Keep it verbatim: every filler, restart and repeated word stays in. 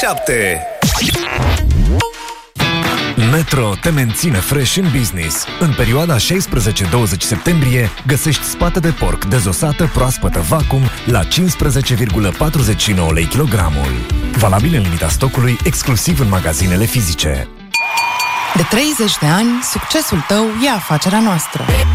șapte. Metro te menține fresh în business. În perioada șaisprezece douăzeci septembrie găsești spate de porc dezosată proaspătă vacuum la cincisprezece virgulă patruzeci și nouă lei kilogramul. Valabil în limita stocului, exclusiv în magazinele fizice. De treizeci de ani, succesul tău e afacerea noastră.